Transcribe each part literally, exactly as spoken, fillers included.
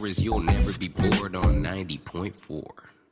is you'll never be bored on ninety point four.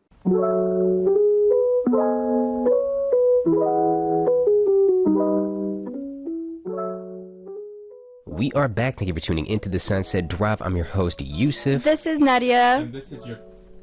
We are back. Thank you for tuning into the Sunset Drive. I'm your host, Yusuf. This is Nadia. And this is your...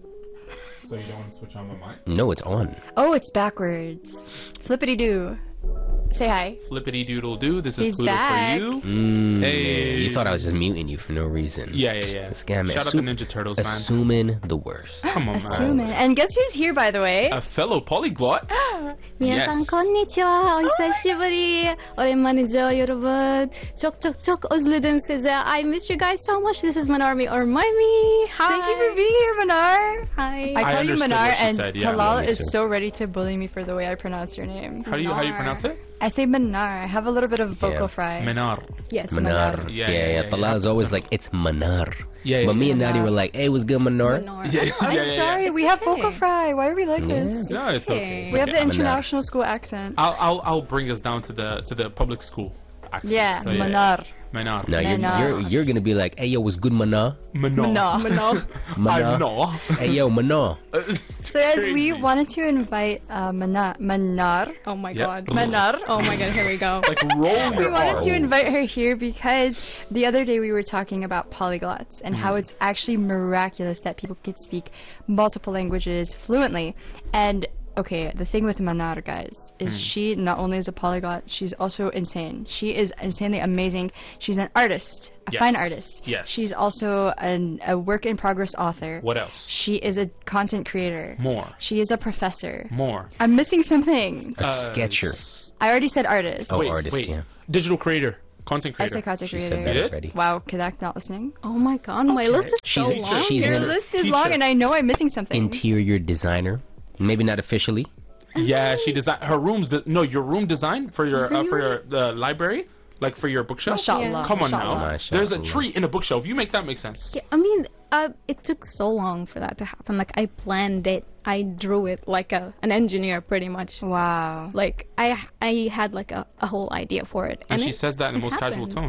So you don't want to switch on my mic? No, it's on. Oh, it's backwards. Flippity-doo. Say hi. Flippity doodle doo. This is He's Pluto back. for you. Mm, Hey. You thought I was just muting you for no reason. Yeah, yeah, yeah. This guy, man, Shout out assu- to Ninja Turtles, man. Assuming the worst. Come on, Assuming. man. And guess who's here, by the way? A fellow polyglot. 皆さん Yes. こんにちはお久しぶり 오랜만이죠 여러분 촉촉촉 özledim sizi I miss you guys so much. This is Manarmi or Maimi. Hi. Thank you for being here, Manar. Hi. I I call you understood Manar, what she and said, yeah. Talal Yeah, me is too. so ready to bully me for the way I pronounce your name. How do you how do you pronounce it? I say Manar. I have a little bit of vocal Yeah. fry. Menar. Yes. Manar. Yeah, Yeah, yeah, yeah. yeah, Talal yeah. is always like, it's Manar. Yeah, yeah, But me it's and Nadia Manar. were like, hey, what's good, Manar? Manor. Yeah, yeah, I'm yeah, yeah. sorry, we have okay. vocal fry. Why are we like this? No, it's okay. It's We have okay. the international school accent. I'll, I'll I'll bring us down to the to the public school accent. Yeah, So, Manar. Menar. No, you're, Manar. you're, you're going to be like, hey, yo, what's good, Manar? Menar. Manar. Manar. I know. Hey, yo, Manar. So guys, we Crazy. wanted to invite uh, Manar. Manar. Oh my Yeah. god. Manar. Oh my god, here we go. Like roll We your wanted R. to invite her here because the other day we were talking about polyglots and how it's actually miraculous that people can speak multiple languages fluently. And okay, the thing with Manar, guys, is she not only is a polyglot, she's also insane. She is insanely amazing. She's an artist, a Yes. fine artist. Yes. She's also an, a work in progress author. What else? She is a content creator. More. She is a professor. More. I'm missing something. A Uh, sketcher. I already said artist. Oh, wait, artist, wait. yeah. Digital creator. Content I creator. said content She creator. said that You did? already. Wow, Kadak not listening? Oh my god, my list is so She's- long. she's Your in- list is Teacher. long and I know I'm missing something. Interior designer. Maybe not officially. Yeah, she designed her rooms. De- no, your room design for your uh, for your uh, library, like for your bookshelf. Mashallah. Come on now. Mashallah. There's a tree in a bookshelf. You make that make sense. Yeah, I mean, uh, it took so long for that to happen. Like, I planned it. I drew it like a an engineer, pretty much. Wow. Like, I I had like a, a whole idea for it. And, she it- says that in the it most casual happened. tone,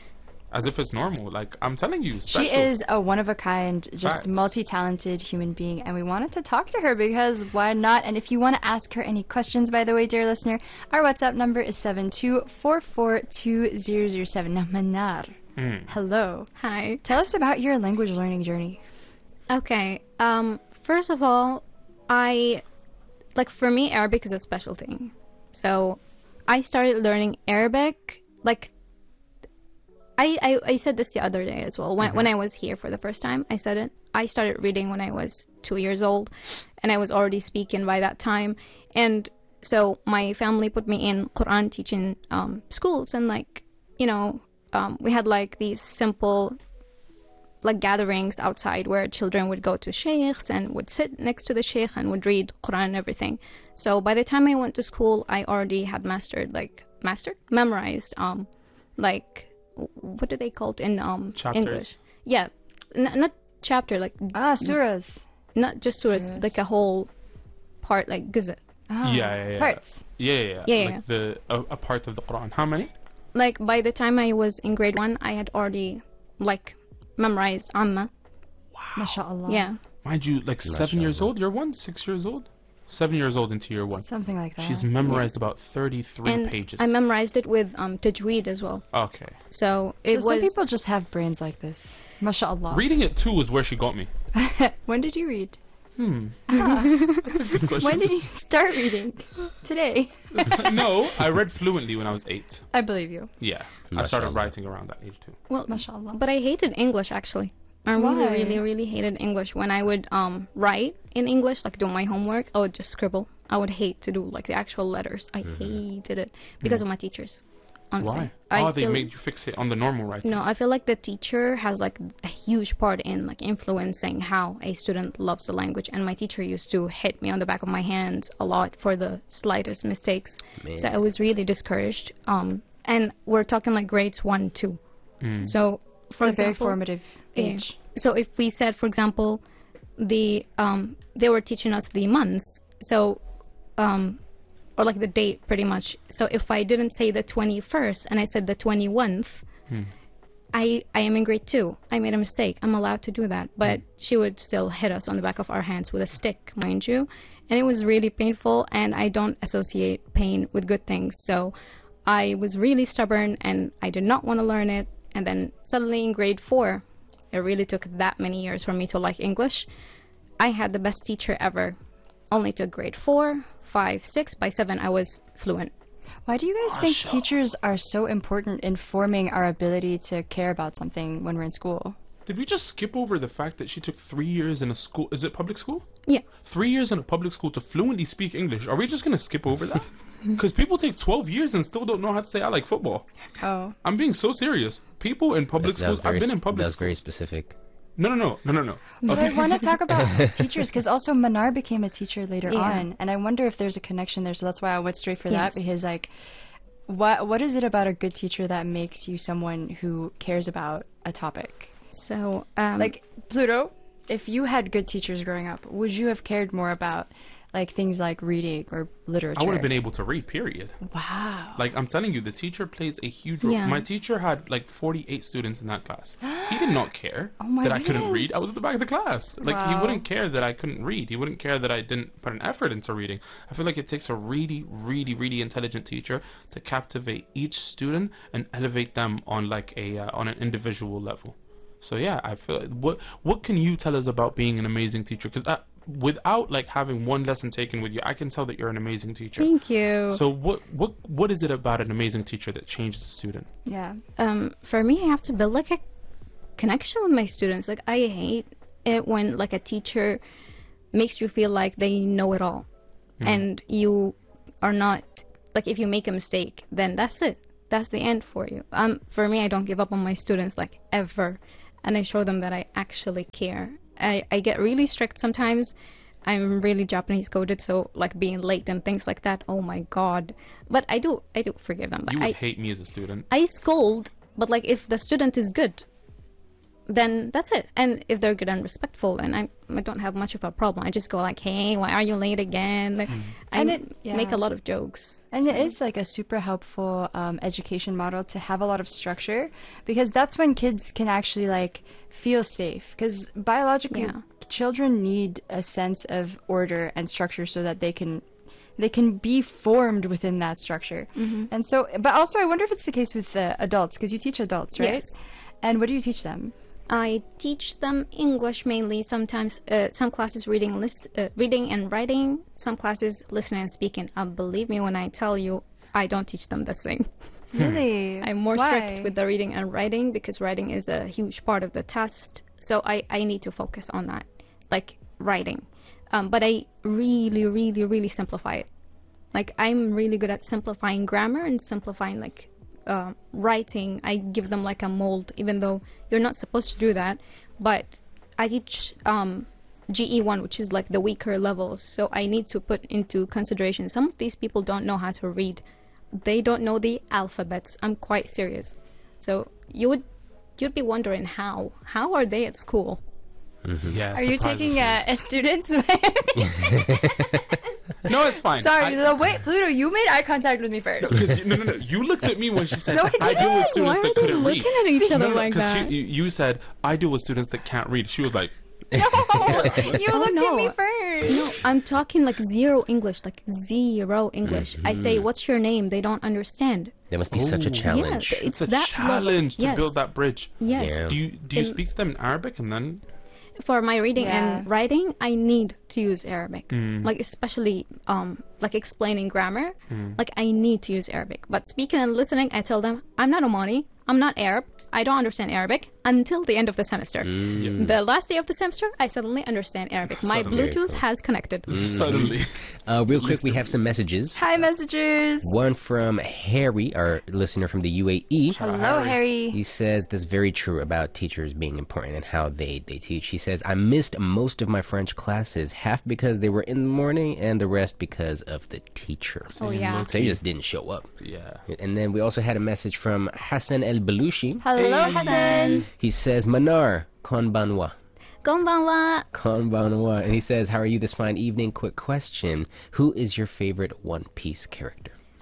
as if it's normal. Like I'm telling you, She special. is a one of a kind, just Facts. multi-talented human being, and we wanted to talk to her because why not? And if you want to ask her any questions, by the way, dear listener, our WhatsApp number is seven two four four two zero zero seven. Now, Manar, hello. Hi. Tell us about your language learning journey. Okay. Um. First of all, I like for me Arabic is a special thing. So, I started learning Arabic like. I, I, I said this the other day as well. When when I was here for the first time, I said it. I started reading when I was two years old, and I was already speaking by that time. And so my family put me in Quran teaching um, schools, and like you know, um, we had like these simple like gatherings outside where children would go to sheikhs and would sit next to the sheikh and would read Quran and everything. So by the time I went to school, I already had mastered like mastered memorized um like. What do they call it in um Chapters. English? Yeah, N- not chapter like Ah, surahs. not just surahs, Surahs. like a whole part like juz'. Ah, Yeah, yeah, yeah. Parts. Yeah, yeah, yeah. Yeah, yeah, like the a, a part of the Quran. How many? Like by the time I was in grade one, I had already like memorized Amma. MashaAllah. Yeah, Mind you, like seven years old. You're one, six years old, seven years old into year one. Something like that. She's memorized about thirty-three and pages. I memorized it with um tajweed as well. okay. So so it some was people just have brains like this. MashaAllah. Reading it too is where she got me. When did you read? Good question. When did you start reading? Today. No, I read fluently when I was eight. I believe you. Yeah, I started Mashallah. writing around that age too. well, MashaAllah. but I hated English actually. I really, Why? really, really hated English. When I would um write in English, like do my homework, I would just scribble. I would hate to do like the actual letters. I hated it because of my teachers. Honestly, Why? I oh, they feel- made you fixate on the normal writing. No, I feel like the teacher has like a huge part in like influencing how a student loves the language. And my teacher used to hit me on the back of my hands a lot for the slightest mistakes. Man. So I was really discouraged. Um, and we're talking like grades one, two. So for It's a very example, formative yeah. age. So if we said, for example, the um, they were teaching us the months. So. Um, or like the date pretty much. So if I didn't say the twenty-first and I said the twenty-first, I, I am in grade two. I made a mistake. I'm allowed to do that. But she would still hit us on the back of our hands with a stick, mind you. And it was really painful, and I don't associate pain with good things. So I was really stubborn, and I did not want to learn it. And then suddenly in grade four, it really took that many years for me to like English. I had the best teacher ever. Only took grade four, five, six. By seven, I was fluent. Why do you guys think teachers are so important in forming our ability to care about something when we're in school? Did we just skip over the fact that she took three years in a school? Is it public school? Yeah. Three years in a public school to fluently speak English. Are we just going to skip over that? Because people take twelve years and still don't know how to say, I like football. Oh. I'm being so serious. People in public That's- that was schools, I've very been in s- public That was school. very specific. No, no, no, no, no, no. But I Okay. want to talk about teachers because also Manar became a teacher later Yeah. on, and I wonder if there's a connection there. So that's why I went straight for Yes. that because, like, what what is it about a good teacher that makes you someone who cares about a topic? So, um, Like Pluto, if you had good teachers growing up, would you have cared more about like things like reading or literature? I would have been able to read, period. Wow. Like, I'm telling you, the teacher plays a huge role. Yeah. My teacher had like forty-eight students in that class. He did not care Oh my that I couldn't goodness. read. I was at the back of the class. Like, he Wow. wouldn't care that I couldn't read. He wouldn't care that I didn't put an effort into reading. I feel like it takes a really, really, really intelligent teacher to captivate each student and elevate them on like a uh, on an individual level. So yeah, I feel like, what what can you tell us about being an amazing teacher? Because uh, without like having one lesson taken with you, I can tell that you're an amazing teacher. thank you. So what what what is it about an amazing teacher that changes a student? Yeah. um, for me, I have to build like a connection with my students. Like, I hate it when like a teacher makes you feel like they know it all, and you are not. Like, if you make a mistake, then that's it. That's the end for you. Um, for me, I don't give up on my students like ever, and I show them that I actually care. I, I get really strict sometimes. I'm really Japanese coded, so like being late and things like that. Oh my god! But I do I do forgive them. Like, You would I, hate me as a student. I scold, but like if the student is good, then that's it. And if they're good and respectful, and I, I don't have much of a problem. I just go like, hey, why are you late again? Like, I And it- yeah. make a lot of jokes. And it is like a super helpful um, education model to have a lot of structure because that's when kids can actually like feel safe because biologically Yeah. children need a sense of order and structure so that they can they can be formed within that structure. And so, but also I wonder if it's the case with uh, adults because you teach adults, right? Yes. And what do you teach them? I teach them English mainly. Sometimes, uh, some classes reading, lis- uh, reading and writing. Some classes listening and speaking. Uh, believe me when I tell you, I don't teach them the same. Really? I'm more Why? strict with the reading and writing because writing is a huge part of the test. So I, I need to focus on that, like writing. Um, but I really, really, really simplify it. Like, I'm really good at simplifying grammar and simplifying, like, uh, writing. I give them, like, a mold, even though you're not supposed to do that. But I teach um, G E one, which is, like, the weaker levels. So I need to put into consideration some of these people don't know how to read. They don't know the alphabets. I'm quite serious. So you would you'd be wondering how. How are they at school? Yeah. it Are you surprises taking me. uh, as students? No, it's fine. Sorry, I- the wait, Pluto, you made eye contact with me first. Because you, no, no, no. You looked at me when she said, No, I I deal with didn't. students Why that are they couldn't read. looking at each No, other no, no, like 'cause that? You, you said, I deal with students that can't read. She was like, No, you Oh, looked no. at me first. No, I'm talking like zero English, like zero English. I say, "What's your name?" They don't understand. That must be such a Ooh. challenge. Yeah, it's it's a that challenge level. to Yes. build that bridge. Yes. Yeah. Do you do you In- speak to them in Arabic and then? For my reading Yeah. and writing, I need to use Arabic. Like, especially um, like explaining grammar. Like, I need to use Arabic. But speaking and listening, I tell them, I'm not Omani. I'm not Arab. I don't understand Arabic until the end of the semester. The last day of the semester, I suddenly understand Arabic. My Suddenly. Bluetooth has connected. Suddenly. Uh, real quick, we have some messages. Hi, messages. One from Harry, our listener from the U A E. Hello, Harry. He says that's very true about teachers being important and how they, they teach. He says, I missed most of my French classes, half because they were in the morning and the rest because of the teacher. Oh, yeah. So he just didn't show up. Yeah. And then we also had a message from Hassan El Balushi. Hello, Hassan. He says, Manar, konbanwa. Konbanwa. Konbanwa. And he says, how are you this fine evening? Quick question. Who is your favorite One Piece character?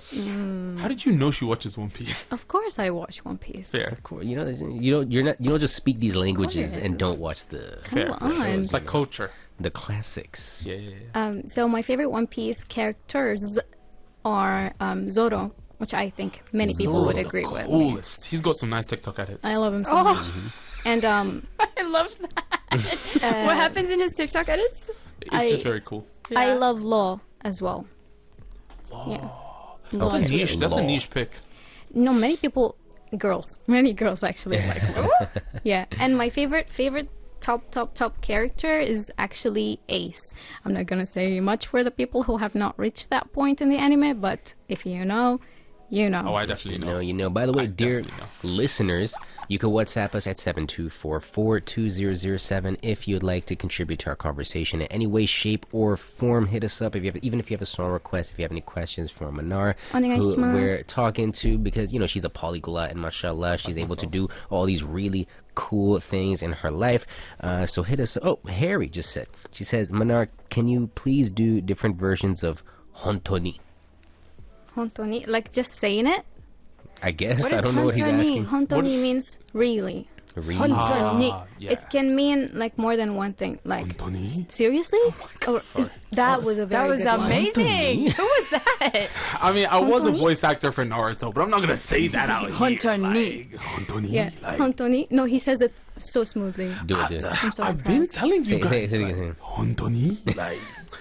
How did you know she watches One Piece? Of course, I watch One Piece. Fair. Of course, you know, you don't, you're not, you don't just speak these languages course. and don't watch the Fair. Come for sure. on. It's like culture. the classics. Yeah, yeah, yeah. Um, so my favorite One Piece characters are um, Zoro, which I think many people would Zoro's the agree with me. coolest. He's got some nice TikTok edits. I love him so Oh. much. And um, I love that. uh, What happens in his TikTok edits? It's I- just very cool. I Yeah. love Law as well. Yeah. Law That's a is really- niche. That's a Law. niche pick. No, many people, girls, many girls actually like Law. Yeah, and my favorite favorite top top top character is actually Ace. I'm not gonna say much for the people who have not reached that point in the anime, but if you know, you know. Oh, I definitely You know. know, you know. By the way, I dear definitely listeners, you can WhatsApp us at seven two four, four two zero zero seven if you'd like to contribute to our conversation in any way, shape, or form. Hit us up if you have, even if you have a song request, if you have any questions for Manar, who Onegaishimasu. we're talking to, because you know she's a polyglot and mashallah, she's able to do all these really cool things in her life. Uh, so hit us. Oh, Harry just said. She says, Manar, can you please do different versions of Hontoni? Hontoni, like just saying it. I guess What I is don't know what he's Hontoni? asking. Hontoni means really. Really? Hontoni. Ah, yeah. It can mean like more than one thing. Like Hontoni? seriously? Or, that was a very That was good one. amazing. Who was that? I mean, I was a Hontoni? voice actor for Naruto, but I'm not gonna say that out here. Hontoni. Like, Hontoni. Yeah, Like, Hontoni. No, he says it so smoothly. Do it, do it. I'm so I've been impressed. telling you Say- say- guys. say it like, again. Hontoni. Like,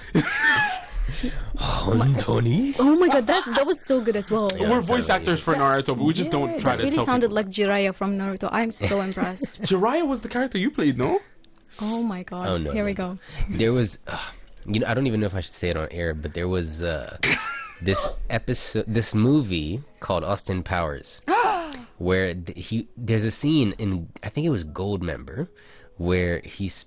Hontoni? Oh my god, that that was so good as well. we're voice actors for Naruto, but we just don't try That to really tell sounded people. like Jiraiya from Naruto. I'm so impressed. Jiraiya was the character you played, no? Oh my god. Oh, no, Here no, we no. go. There was, uh, you know, I don't even know if I should say it on air, but there was uh, this episode, this movie called Austin Powers, where th- he there's a scene in, I think it was Goldmember, where he's